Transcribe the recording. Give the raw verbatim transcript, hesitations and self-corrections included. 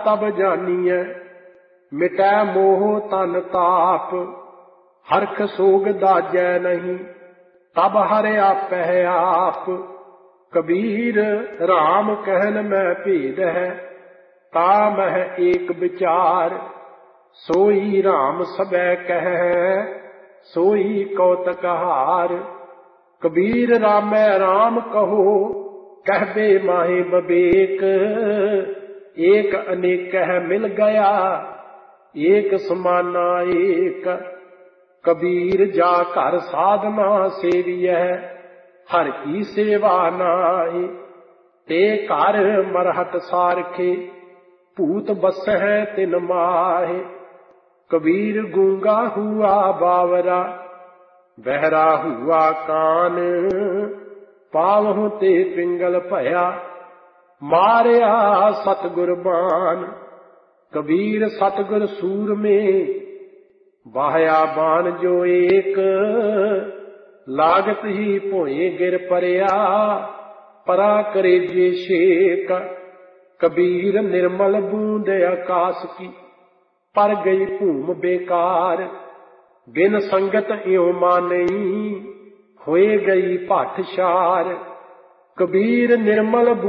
तब जानिए मिटै मोह तन ताप। हरख सोग दाजै नहीं तब हर आपै आप। कबीर राम कहन में भेद है ता मह एक विचार। सोई राम सबै कह सोई कौतकहार। कबीर रामै राम कहो कहबे माहे बबेक। एक अनेक मिल गया एक समाना एक। कबीर जा घर साधना सेविय हर की सेवा नाहि। ते घर मरहत सारखे भूत बसै तिन माहे। कबीर गूंगा हुआ बावरा बहरा हुआ कान। पावहु ते पिंगल भया मारया सतगुर बान। कबीर सतगुर सूर में बाहया बान जो एक। लागत ही भोए गिर परया परा करे जे शेक। कबीर निर्मल बूंद आकाश की पर गई भूम बेकार। बिन संगत इਉਂ मानई होए गई भट शार। कबीर निर्मल